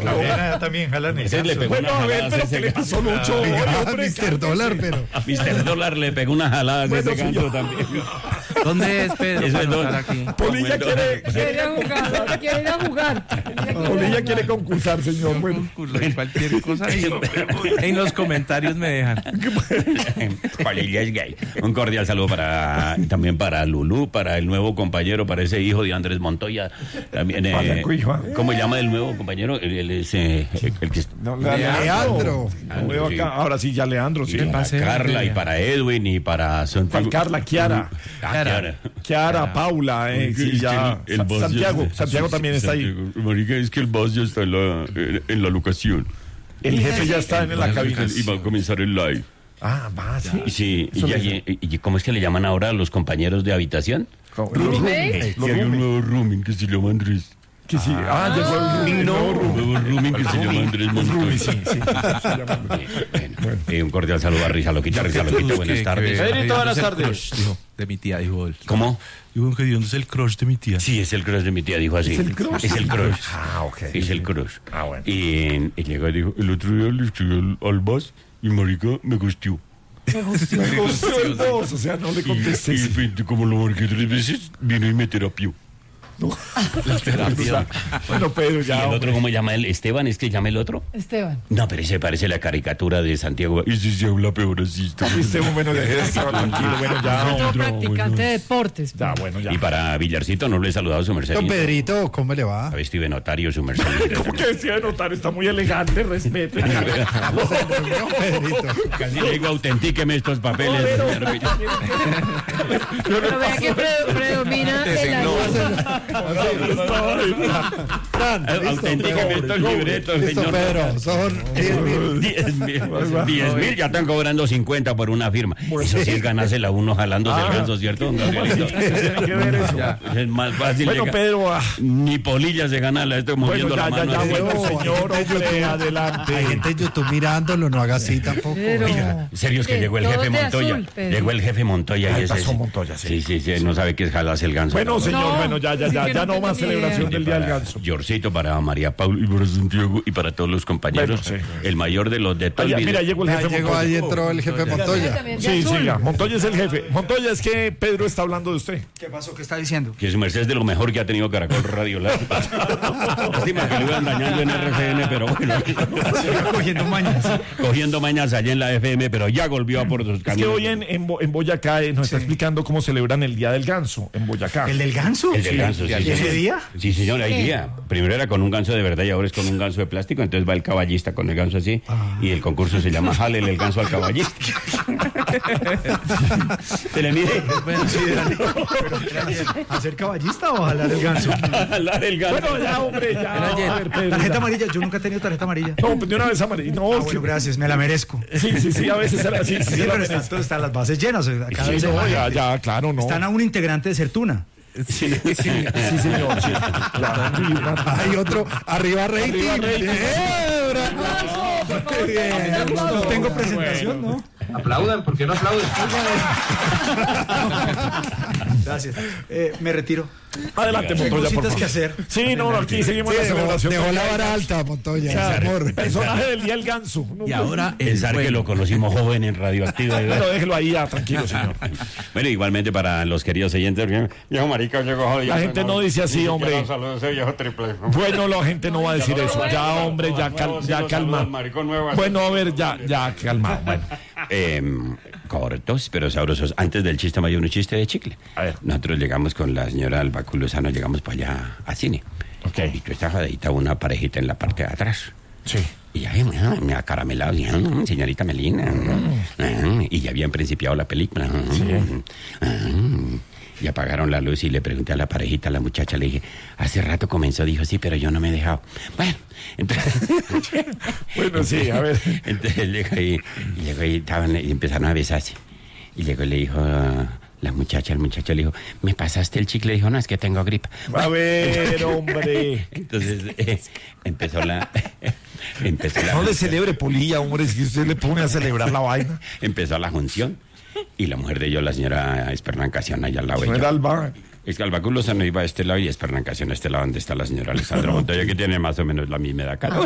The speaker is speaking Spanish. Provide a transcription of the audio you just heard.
Claudera también jalan el ganso. Bueno, a ver, pero ¿qué le pasó, Lucho? Mr. Dólar, pero... Mr. Dólar le pegó una jalada a ese ganso también. ¿Dónde es Pedro? Eso es Para aquí. Polilla quiere ir a jugar. Polilla quiere concursar, señor. Bueno, Cualquier cosa en los comentarios me dejan. Polilla es gay. Un cordial saludo también para Lulú, para el nuevo compañero, para ese hijo de Andrés Montoya. También, ¿cómo se llama el nuevo compañero? El que... Leandro. Ahora sí, ya Leandro. Sí. Para Carla y para Edwin y para Santiago. Carla, Kiara, Paula, sí, ya. Santiago también está ahí. Marica, es que el boss ya está en la locación. El jefe ya está en la cabina. Y va a comenzar el live. Ah, va, sí. Sí, y ¿cómo es que le llaman ahora a los compañeros de habitación? ¿Roommates? Sí, hay un nuevo rooming que se llama Andrés. Que sí. Llegó el rooming. Nuevo rooming que se llama Andrés Montoya. Sí. Un cordial saludo a Risa Loquita. Buenas tardes. Pedrito, buenas tardes. De mi tía, dijo él. ¿Cómo? Dijo que ¿dónde es el crush de mi tía? Sí, es el crush de mi tía, dijo así. ¿Es el crush? Es el crush. Ok. Es el crush. Bueno. Y llegó y dijo, el otro día le escribí al boss y marica me gustió. Me gustó el boss, o sea, no le contesté. Y como lo marqué 3 veces, vino y me terapió. No. La terapia. Bueno, Pedro, ya. ¿Y el otro cómo llama él? ¿Esteban? ¿Es que llama el otro? Esteban. No, pero ese parece la caricatura de Santiago. Ese se habla peor así. Bueno, tranquilo. Bueno, ya. Otro practicante de deportes. Ya, bueno, ya. Y para Villarcito no le he saludado a su merced. Don Pedrito, ¿cómo le va? A vestir de notario, su merced. ¿Cómo que decía de notar? Está muy elegante, respete. Pedrito. Casi le digo, autentíqueme estos papeles. Pero vea que predomina el Autentíqueme estos libretos, Listo, señor. Pedro, son 10.000. 10.000, ya están cobrando 50 por una firma. Eso sí es ganársela uno jalándose el ganso, ¿cierto, don Gabrielito? Tiene que ver eso. Es más fácil. Bueno, Pedro. Ni polilla se gana, la estoy moviendo la mano. Señor, hombre, adelante. Hay gente en YouTube mirándolo, no haga así tampoco. Pero... Serio es que llegó el jefe Montoya. Llegó el jefe Montoya y ese. Pasó Montoya, sí. Sí, no sabe qué es jalarse el ganso. Bueno, señor, bueno, ya no más tengo celebración del Día del Ganso. Yorcito, para María Paula y para Santiago y para todos los compañeros. Bueno, sí. El mayor de los de todo el video. Mira, llegó el jefe Montoya. Ahí entró el jefe Montoya. Sí, ya. Montoya es el jefe. Montoya, es que Pedro está hablando de usted. ¿Qué pasó? ¿Qué está diciendo? Que su merced es de lo mejor que ha tenido Caracol Radio. Lástima que lo iban dañando en RCN, pero bueno. Cogiendo mañas allá en la FM, pero ya volvió a por sus caminos. Es que hoy en Boyacá nos está explicando cómo celebran el Día del Ganso en Boyacá. ¿El del ganso? El del ganso, sí. ¿Ese día? Sí, señor, hay día. Primero era con un ganso de verdad y ahora es con un ganso de plástico. Entonces va el caballista con el ganso así. Y el concurso se llama Jálele el ganso al caballista. ¿Se le mide? Bueno, sí, ¿hacer caballista o jalar el ganso? Jalar el ganso. Bueno, ya, hombre, ya. Era ayer. A ver, Pedro, Tarjeta ya. amarilla, yo nunca he tenido tarjeta amarilla. No, pues de una vez amarilla. No, Bueno, gracias, me la merezco. sí, a veces era así. Sí, Pero están las bases llenas. Cada vez no, hay más gente. ya, claro, no. Están a un integrante de Sertuna. Sí, señor. Sí. Hay otro, arriba rating. Qué bien. No tengo presentación, ¿no? Aplaudan, ¿por qué no aplauden? Gracias. Me retiro. Adelante, Hay Montoya, por cositas favor. que hacer. Sí, no, aquí seguimos la celebración. Dejó la vara alta, Montoya. Claro, Amor. personaje del Día del Ganso. Y ahora Pensar que lo conocimos joven en Radioactiva. Pero déjelo ahí ya, tranquilo, señor. Bueno, igualmente para los queridos oyentes, viejo marica, llegó jodido. La gente no dice así, hombre. Saludos, viejo triple. Bueno, la gente no va a decir eso. Ya, hombre, ya calma. Bueno, a ver, ya calmado. Bueno. Cortos, pero sabrosos. Antes del chiste, hay un chiste de chicle. A ver. Nosotros llegamos con la señora Albacu Lozano, llegamos para allá a cine. Ok. Y tú estás jodidita una parejita en la parte de atrás. Sí. Y ya me acaramelado, señorita Melina. Y ya habían principiado la película. Y apagaron la luz y le pregunté a la parejita, a la muchacha, le dije, hace rato comenzó, dijo, sí, pero yo no me he dejado. Bueno, entonces... Bueno, sí, a ver. Entonces llegó y empezaron a besarse. Y llegó y le dijo la muchacha, el muchacho le dijo, ¿me pasaste el chicle? Le dijo, no, es que tengo gripa. A ver, hombre. Entonces empezó la... No le celebre, Polilla, hombre, si usted le pone a celebrar la vaina. Empezó la junción. Y la mujer de ellos, la señora Esperancación, allá al lado de No ella. era Alba. Es que Albaculo no iba a este lado y Esperancación a este lado, donde está la señora Alessandra Montoya, que tiene más o menos la misma edad.